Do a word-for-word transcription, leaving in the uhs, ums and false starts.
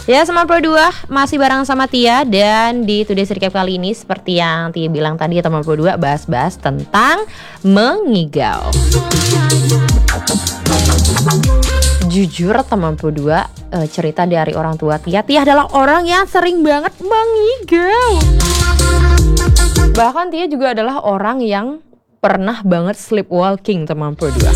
Ya, sembilan puluh dua masih bareng sama Tia. Dan di Today's Recap kali ini seperti yang Tia bilang tadi, sembilan puluh dua bahas-bahas tentang mengigau. Jujur teman puluh dua, e, cerita dari orang tua Tia, Tia adalah orang yang sering banget mengigau. Bahkan Tia juga adalah orang yang pernah banget sleepwalking teman puluh dua.